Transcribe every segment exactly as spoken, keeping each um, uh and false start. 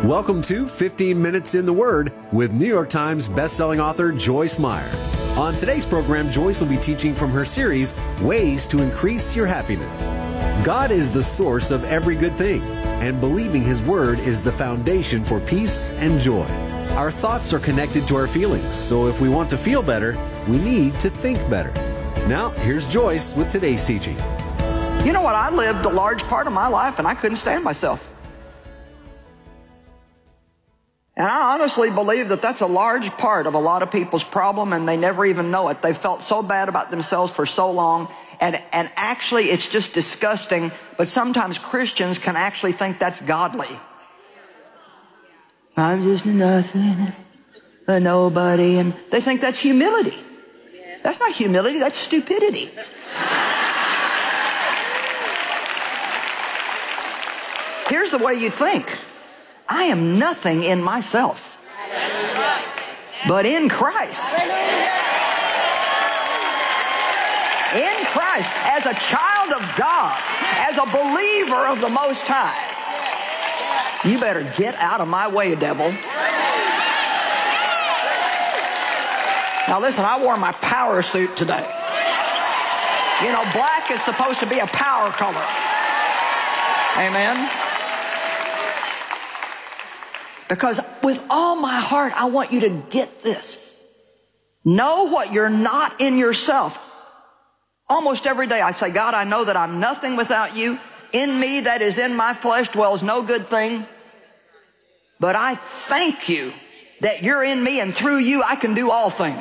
Welcome to fifteen minutes in the Word with New York Times bestselling author Joyce Meyer. On today's program, Joyce will be teaching from her series, Ways to Increase Your Happiness. God is the source of every good thing, and believing His Word is the foundation for peace and joy. Our thoughts are connected to our feelings, so if we want to feel better, we need to think better. Now, here's Joyce with today's teaching. You know what? I lived a large part of my life, and I couldn't stand myself. And I honestly believe that that's a large part of a lot of people's problem, and they never even know it. They felt so bad about themselves for so long, and, and actually it's just disgusting, but sometimes Christians can actually think that's godly. I'm just a nothing, a nobody, and they think that's humility. That's not humility, that's stupidity. Here's the way you think. I am nothing in myself, but in Christ. In Christ, as a child of God, as a believer of the Most High. You better get out of my way, devil. Now listen, I wore my power suit today. You know, black is supposed to be a power color. Amen. Because with all my heart, I want you to get this. Know what you're not in yourself. Almost every day I say, God, I know that I'm nothing without you. In me, that is in my flesh, dwells no good thing. But I thank you that you're in me, and through you I can do all things.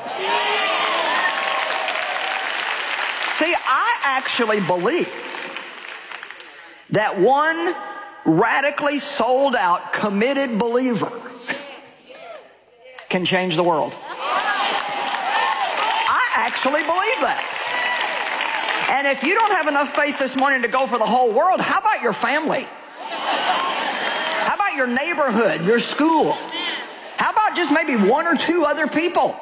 See, I actually believe that one radically sold out, committed believer can change the world. I actually believe that. And if you don't have enough faith this morning to go for the whole world, how about your family? How about your neighborhood, your school? How about just maybe one or two other people?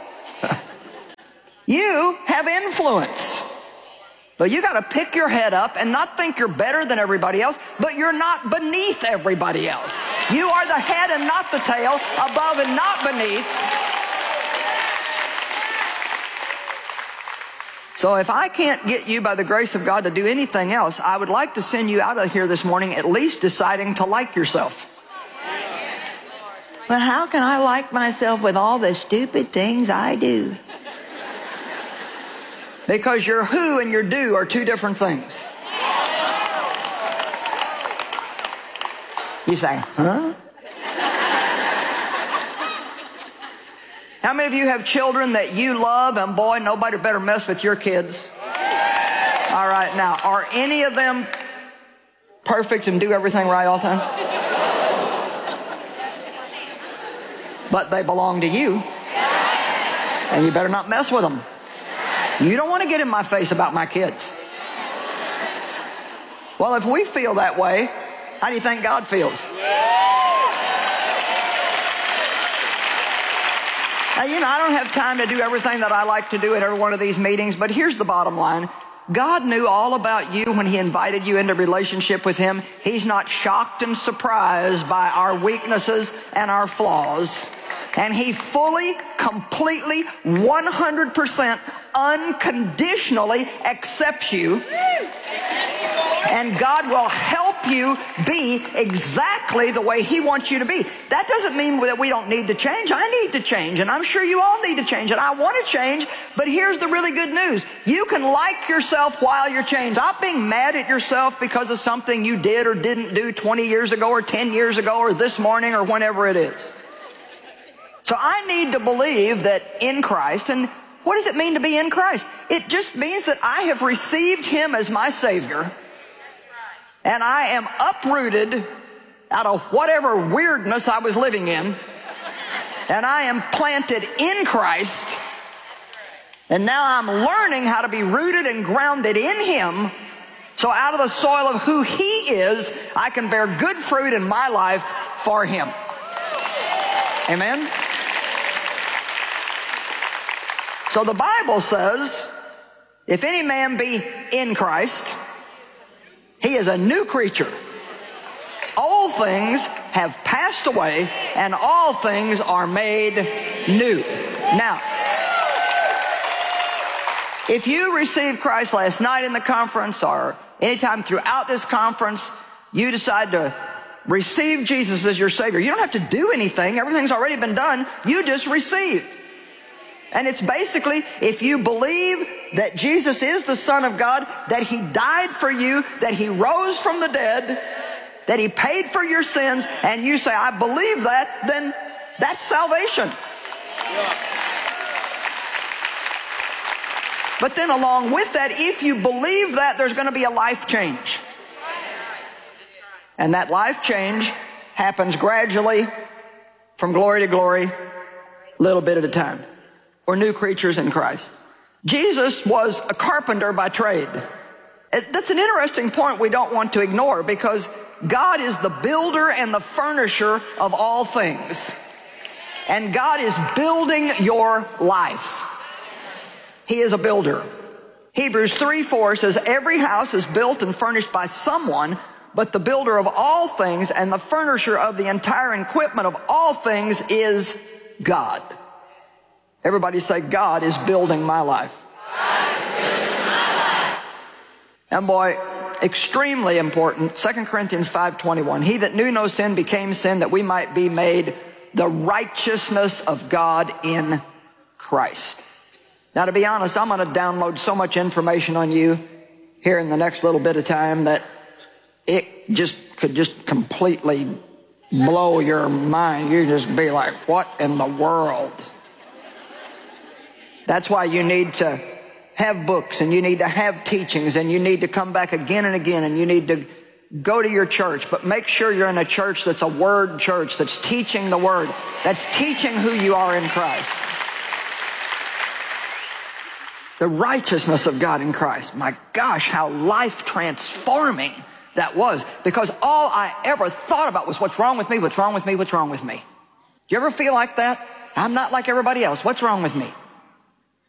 You have influence. But you got to pick your head up and not think you're better than everybody else, but you're not beneath everybody else. You are the head and not the tail, above and not beneath. So if I can't get you by the grace of God to do anything else, I would like to send you out of here this morning at least deciding to like yourself. But how can I like myself with all the stupid things I do? Because your who and your do are two different things. You say, huh? How many of you have children that you love, and boy, nobody better mess with your kids? All right, now, are any of them perfect and do everything right all the time? But they belong to you, and you better not mess with them. You don't want to get in my face about my kids. Well, if we feel that way, how do you think God feels? Now, you know, I don't have time to do everything that I like to do at every one of these meetings, but here's the bottom line. God knew all about you when He invited you into relationship with Him. He's not shocked and surprised by our weaknesses and our flaws. And He fully, completely, one hundred percent unconditionally accepts you. And God will help you be exactly the way He wants you to be. That doesn't mean that we don't need to change. I need to change, and I'm sure you all need to change, and I want to change. But here's the really good news. You can like yourself while you're changed. Not being mad at yourself because of something you did or didn't do twenty years ago or ten years ago or this morning or whenever it is. So I need to believe that in Christ, and what does it mean to be in Christ? It just means that I have received Him as my Savior, and I am uprooted out of whatever weirdness I was living in, and I am planted in Christ, and now I'm learning how to be rooted and grounded in Him, so out of the soil of who He is, I can bear good fruit in my life for Him. Amen? So the Bible says, if any man be in Christ, he is a new creature. old things have passed away and all things are made new. Now, if you received Christ last night in the conference or anytime throughout this conference, you decide to receive Jesus as your Savior, you don't have to do anything. Everything's already been done. You just receive. And it's basically, if you believe that Jesus is the Son of God, that He died for you, that He rose from the dead, that He paid for your sins, and you say, I believe that, then that's salvation. But then along with that, if you believe that, there's going to be a life change. And that life change happens gradually from glory to glory, little bit at a time. We're new creatures in Christ. Jesus was a carpenter by trade. That's an interesting point we don't want to ignore, because God is the builder and the furnisher of all things. And God is building your life. He is a builder. Hebrews three four says, every house is built and furnished by someone, but the builder of all things and the furnisher of the entire equipment of all things is God. Everybody say, God is building my life. God is building my life. And boy, extremely important, Second Corinthians five twenty-one. He that knew no sin became sin, that we might be made the righteousness of God in Christ. Now, to be honest, I'm going to download so much information on you here in the next little bit of time that it just could just completely blow your mind. You'd just be like, what in the world? That's why you need to have books, and you need to have teachings, and you need to come back again and again, and you need to go to your church. But make sure you're in a church that's a word church, that's teaching the word, that's teaching who you are in Christ. The righteousness of God in Christ. My gosh, how life transforming that was. Because all I ever thought about was, what's wrong with me? What's wrong with me? What's wrong with me? Do you ever feel like that? I'm not like everybody else. What's wrong with me?